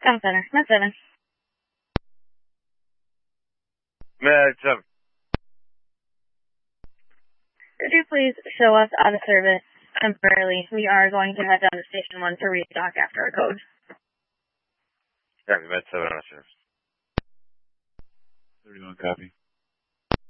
Town Center. Med 7. Med 7. Could you please show us out of service temporarily? We are going to head down to Station 1 to restock after our code. Copy, Med 7 on service. 31 copy.